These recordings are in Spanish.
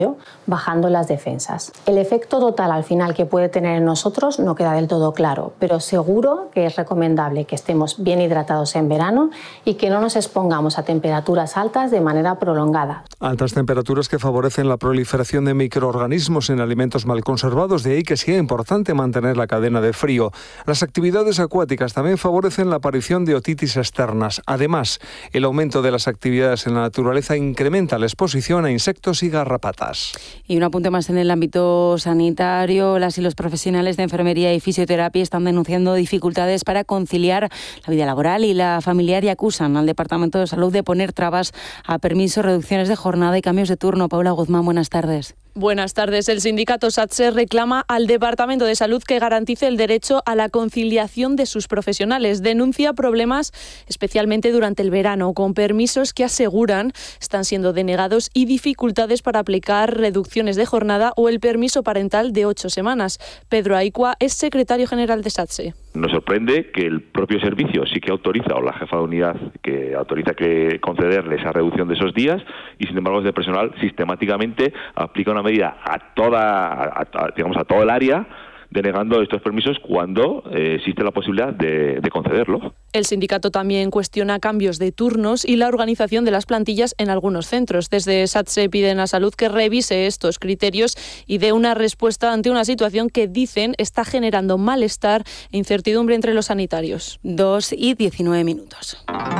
bajando las defensas. El efecto total al final que puede tener en nosotros no queda del todo claro, pero seguro que es recomendable que estemos bien hidratados en verano y que no nos expongamos a temperaturas altas de manera prolongada. Altas temperaturas que favorecen la proliferación de microorganismos en alimentos mal conservados, de ahí que sea importante mantener la cadena de frío. Las actividades acuáticas también favorecen la aparición de otitis externas. Además, el aumento de las actividades en la naturaleza incrementa la exposición a insectos y garrapatas. Y un apunte más en el ámbito sanitario. Las y los profesionales de enfermería y fisioterapia están denunciando dificultades para conciliar la vida laboral y la familiar y acusan al Departamento de Salud de poner trabas a permisos, reducciones de jornada y cambios de turno. Paula Guzmán, buenas tardes. Buenas tardes. El sindicato SATSE reclama al Departamento de Salud que garantice el derecho a la conciliación de sus profesionales. Denuncia problemas especialmente durante el verano, con permisos que aseguran están siendo denegados y dificultades para aplicar reducciones de jornada o el permiso parental de 8 semanas. Pedro Aicua es secretario general de SATSE. Nos sorprende que el propio servicio sí que autoriza, o la jefa de unidad que autoriza que concederle esa reducción de esos días, y sin embargo desde personal sistemáticamente aplica una medida a todo el área, denegando estos permisos cuando existe la posibilidad de concederlo. El sindicato también cuestiona cambios de turnos y la organización de las plantillas en algunos centros. Desde SATSE piden a Salud que revise estos criterios y dé una respuesta ante una situación que dicen está generando malestar e incertidumbre entre los sanitarios. 2:19.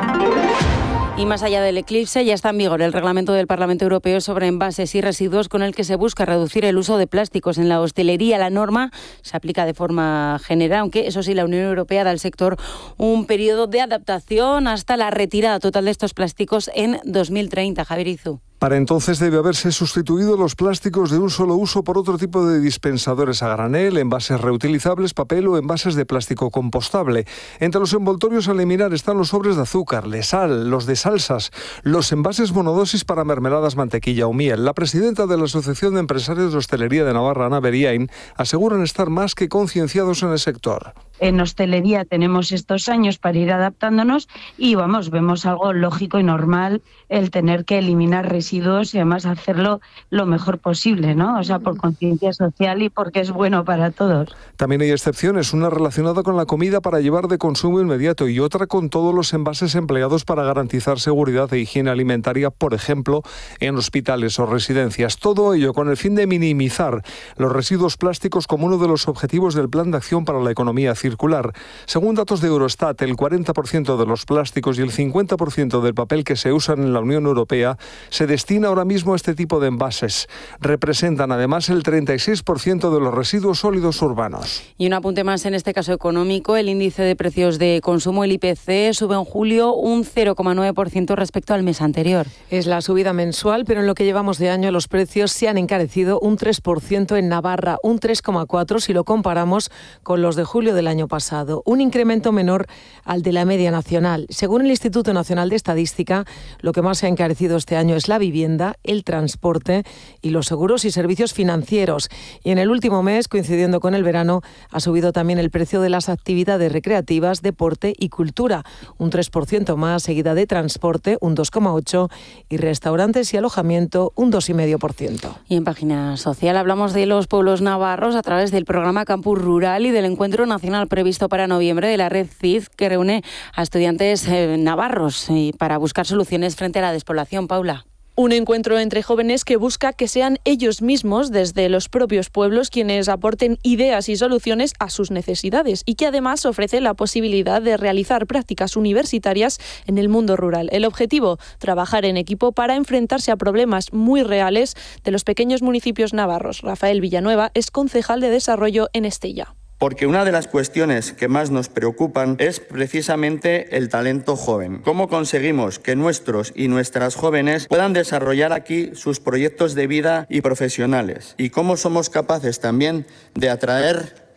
Y más allá del eclipse, ya está en vigor el reglamento del Parlamento Europeo sobre envases y residuos con el que se busca reducir el uso de plásticos en la hostelería. La norma se aplica de forma general, aunque eso sí, la Unión Europea da al sector un periodo de adaptación hasta la retirada total de estos plásticos en 2030. Javier Izu. Para entonces debe haberse sustituido los plásticos de un solo uso por otro tipo de dispensadores a granel, envases reutilizables, papel o envases de plástico compostable. Entre los envoltorios a eliminar están los sobres de azúcar, de sal, los de salsas, los envases monodosis para mermeladas, mantequilla o miel. La presidenta de la Asociación de Empresarios de Hostelería de Navarra, Ana Beriain, aseguran estar más que concienciados en el sector. En hostelería tenemos estos años para ir adaptándonos y vemos algo lógico y normal el tener que eliminar residuos y además hacerlo lo mejor posible, ¿no? O sea, por conciencia social y porque es bueno para todos. También hay excepciones, una relacionada con la comida para llevar de consumo inmediato y otra con todos los envases empleados para garantizar seguridad e higiene alimentaria, por ejemplo, en hospitales o residencias. Todo ello con el fin de minimizar los residuos plásticos como uno de los objetivos del Plan de Acción para la Economía Circular. Según datos de Eurostat, el 40% de los plásticos y el 50% del papel que se usan en la Unión Europea se destina ahora mismo a este tipo de envases. Representan además el 36% de los residuos sólidos urbanos. Y un apunte más en este caso económico. El índice de precios de consumo, el IPC, sube en julio un 0,9% respecto al mes anterior. Es la subida mensual, pero en lo que llevamos de año los precios se han encarecido un 3% en Navarra, un 3,4% si lo comparamos con los de julio del año pasado, un incremento menor al de la media nacional. Según el Instituto Nacional de Estadística, lo que más se ha encarecido este año es la vivienda, el transporte y los seguros y servicios financieros. Y en el último mes, coincidiendo con el verano, ha subido también el precio de las actividades recreativas, deporte y cultura, un 3% más, seguida de transporte, un 2,8%, y restaurantes y alojamiento, un 2,5%. Y en página social hablamos de los pueblos navarros a través del programa Campus Rural y del Encuentro Nacional previsto para noviembre de la red CID, que reúne a estudiantes navarros y para buscar soluciones frente a la despoblación. Paula. Un encuentro entre jóvenes que busca que sean ellos mismos, desde los propios pueblos, quienes aporten ideas y soluciones a sus necesidades y que además ofrece la posibilidad de realizar prácticas universitarias en el mundo rural. El objetivo, trabajar en equipo para enfrentarse a problemas muy reales de los pequeños municipios navarros. Rafael Villanueva es concejal de Desarrollo en Estella. Porque una de las cuestiones que más nos preocupan es precisamente el talento joven. ¿Cómo conseguimos que nuestros y nuestras jóvenes puedan desarrollar aquí sus proyectos de vida y profesionales? ¿Y cómo somos capaces también de atraer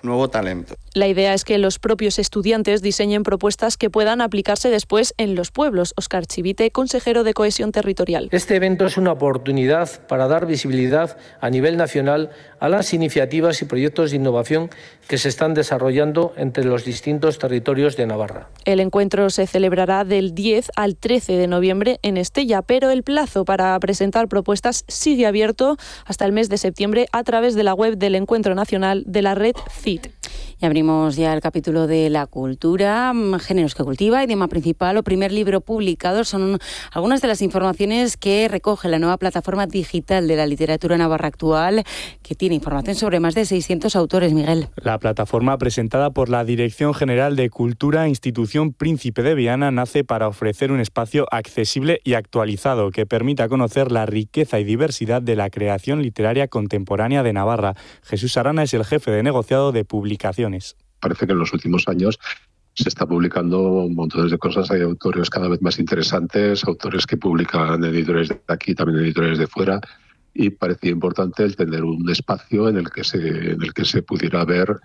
nuevo talento. La idea es que los propios estudiantes diseñen propuestas que puedan aplicarse después en los pueblos. Óscar Chivite, consejero de Cohesión Territorial. Este evento es una oportunidad para dar visibilidad a nivel nacional a las iniciativas y proyectos de innovación que se están desarrollando entre los distintos territorios de Navarra. El encuentro se celebrará del 10 al 13 de noviembre en Estella, pero el plazo para presentar propuestas sigue abierto hasta el mes de septiembre a través de la web del Encuentro Nacional de la red CIT. Y abrimos ya el capítulo de la cultura, géneros que cultiva, idioma principal o primer libro publicado. Son algunas de las informaciones que recoge la nueva plataforma digital de la literatura navarra actual, que tiene información sobre más de 600 autores, Miguel. La plataforma, presentada por la Dirección General de Cultura, Institución Príncipe de Viana, nace para ofrecer un espacio accesible y actualizado que permita conocer la riqueza y diversidad de la creación literaria contemporánea de Navarra. Jesús Arana es el jefe de negociado de publicaciones. Parece que en los últimos años se está publicando montones de cosas. Hay autores cada vez más interesantes, autores que publican editoriales de aquí, también editoriales de fuera, y parecía importante el tener un espacio en el que se pudiera ver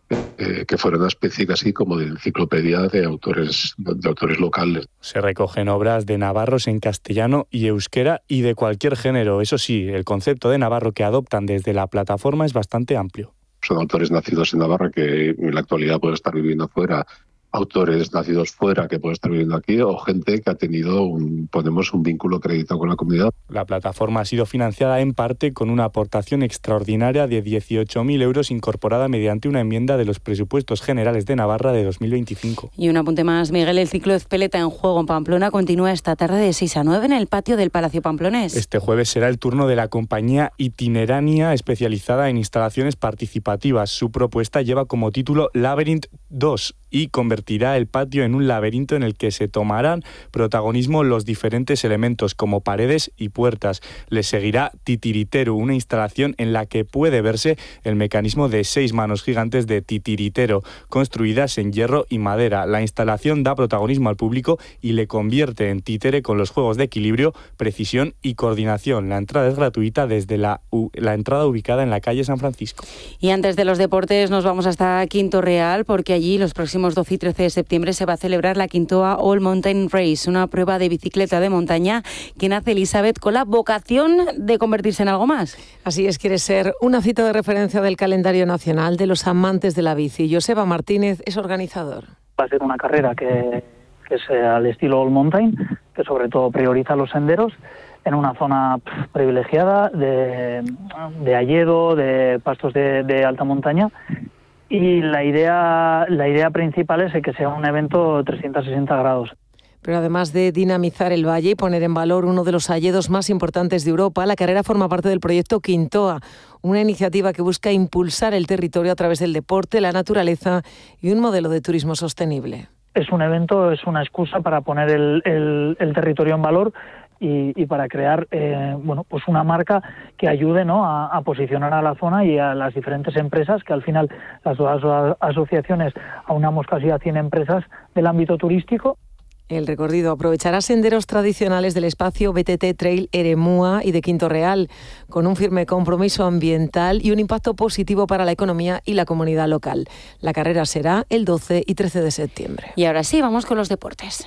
que fuera una especie casi como de enciclopedia de autores locales. Se recogen obras de navarros en castellano y euskera y de cualquier género. Eso sí, el concepto de navarro que adoptan desde la plataforma es bastante amplio. Son autores nacidos en Navarra que en la actualidad pueden estar viviendo fuera, autores nacidos fuera que pueden estar viviendo aquí, o gente que ha tenido un vínculo acreditado con la comunidad. La plataforma ha sido financiada en parte con una aportación extraordinaria de 18.000 euros incorporada mediante una enmienda de los presupuestos generales de Navarra de 2025. Y un apunte más, Miguel, el ciclo Ezpeleta en Juego en Pamplona continúa esta tarde de 6 a 9 en el patio del Palacio Pamplonés. Este jueves será el turno de la compañía Itinerania, especializada en instalaciones participativas. Su propuesta lleva como título Labyrinth 2 y convertirá el patio en un laberinto en el que se tomarán protagonismo los diferentes elementos como paredes y puertas. Le seguirá Titiritero, una instalación en la que puede verse el mecanismo de 6 manos gigantes de titiritero, construidas en hierro y madera. La instalación da protagonismo al público y le convierte en títere con los juegos de equilibrio, precisión y coordinación. La entrada es gratuita desde la entrada ubicada en la calle San Francisco. Y antes de los deportes nos vamos hasta Quinto Real, porque allí los próximos 12 y 13 de septiembre se va a celebrar la Quintoa All Mountain Race, una prueba de bicicleta de montaña que nace, Elizabeth, con la vocación de convertirse en algo más. Así es, quiere ser una cita de referencia del calendario nacional de los amantes de la bici. Joseba Martínez es organizador. Va a ser una carrera que es al estilo All Mountain, que sobre todo prioriza los senderos en una zona privilegiada de hayedo, de pastos de alta montaña. Y la idea principal es que sea un evento 360 grados. Pero además de dinamizar el valle y poner en valor uno de los hayedos más importantes de Europa, la carrera forma parte del proyecto Quintoa, una iniciativa que busca impulsar el territorio a través del deporte, la naturaleza y un modelo de turismo sostenible. Es un evento, es una excusa para poner el territorio en valor y para crear pues una marca que ayude, ¿no?, a posicionar a la zona y a las diferentes empresas, que al final las dos asociaciones aunamos casi a 100 empresas del ámbito turístico. El recorrido aprovechará senderos tradicionales del espacio BTT Trail Eremúa y de Quinto Real, con un firme compromiso ambiental y un impacto positivo para la economía y la comunidad local. La carrera será el 12 y 13 de septiembre. Y ahora sí, vamos con los deportes.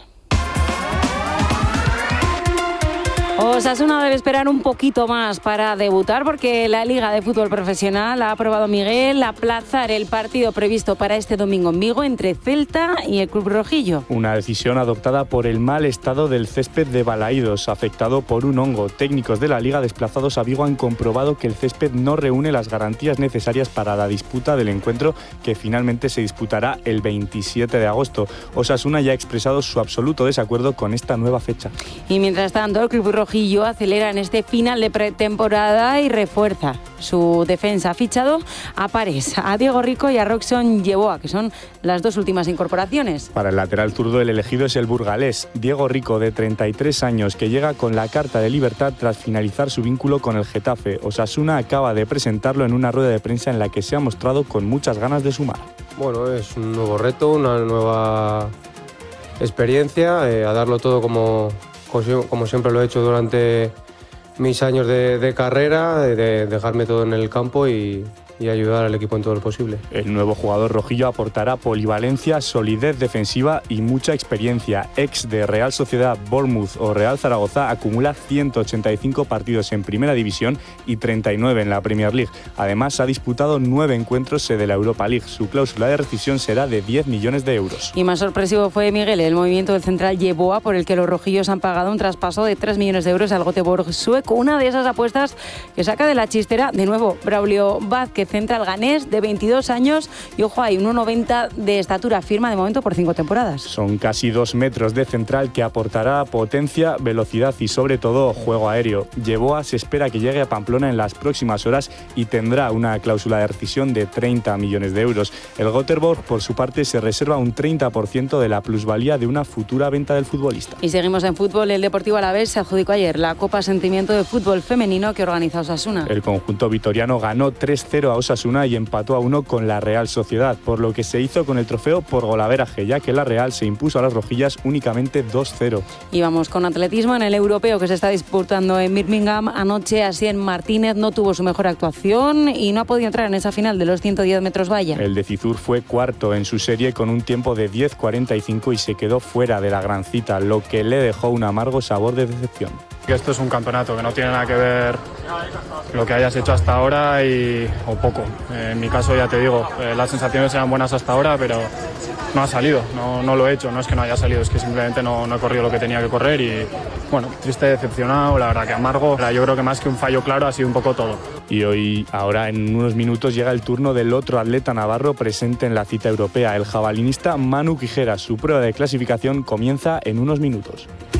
Osasuna debe esperar un poquito más para debutar, porque la Liga de Fútbol Profesional ha aprobado, Miguel, aplazar el partido previsto para este domingo en Vigo entre Celta y el Club Rojillo. Una decisión adoptada por el mal estado del césped de Balaídos, afectado por un hongo. Técnicos de la Liga desplazados a Vigo han comprobado que el césped no reúne las garantías necesarias para la disputa del encuentro, que finalmente se disputará el 27 de agosto. Osasuna ya ha expresado su absoluto desacuerdo con esta nueva fecha. Y mientras tanto, el Club Rojillo acelera en este final de pretemporada y refuerza su defensa. Ha fichado a Pares, a Diego Rico y a Roxon Yeboah, que son las dos últimas incorporaciones. Para el lateral zurdo, el elegido es el burgalés Diego Rico, de 33 años, que llega con la carta de libertad tras finalizar su vínculo con el Getafe. Osasuna acaba de presentarlo en una rueda de prensa en la que se ha mostrado con muchas ganas de sumar. Bueno, es un nuevo reto, una nueva experiencia, a darlo todo como siempre lo he hecho durante mis años de carrera, de dejarme todo en el campo y y ayudar al equipo en todo lo posible. El nuevo jugador rojillo aportará polivalencia, solidez defensiva y mucha experiencia. Ex de Real Sociedad, Bournemouth o Real Zaragoza, acumula 185 partidos en Primera División y 39 en la Premier League. Además, ha disputado 9 encuentros de la Europa League. Su cláusula de rescisión será de 10 millones de euros. Y más sorpresivo fue, Miguel, el movimiento del central Yeboah, por el que los rojillos han pagado un traspaso de 3 millones de euros al Göteborg sueco. Una de esas apuestas que saca de la chistera, de nuevo, Braulio Vázquez, central ganés de 22 años y, ojo, hay 1,90 de estatura, firma de momento por 5 temporadas. Son casi 2 metros de central que aportará potencia, velocidad y sobre todo juego aéreo. Yeboah se espera que llegue a Pamplona en las próximas horas y tendrá una cláusula de rescisión de 30 millones de euros. El Göteborg, por su parte, se reserva un 30% de la plusvalía de una futura venta del futbolista. Y seguimos en fútbol. El Deportivo Alavés se adjudicó ayer la Copa Sentimiento de Fútbol Femenino que organiza Osasuna. El conjunto vitoriano ganó 3-0 a Osasuna y empató a 1 con la Real Sociedad, por lo que se hizo con el trofeo por golaveraje, ya que la Real se impuso a las rojillas únicamente 2-0. Y vamos con atletismo en el europeo que se está disputando en Birmingham. Anoche Asier Martínez no tuvo su mejor actuación y no ha podido entrar en esa final de los 110 metros valla. El de Cizur fue cuarto en su serie con un tiempo de 10:45 y se quedó fuera de la gran cita, lo que le dejó un amargo sabor de decepción. Esto es un campeonato que no tiene nada que ver lo que hayas hecho hasta ahora o poco. En mi caso, ya te digo, las sensaciones eran buenas hasta ahora, pero no ha salido, no lo he hecho, no es que no haya salido, es que simplemente no he corrido lo que tenía que correr y, bueno, triste, decepcionado, la verdad que amargo. Yo creo que más que un fallo claro ha sido un poco todo. Y ahora en unos minutos llega el turno del otro atleta navarro presente en la cita europea, el jabalinista Manu Quijera. Su prueba de clasificación comienza en unos minutos.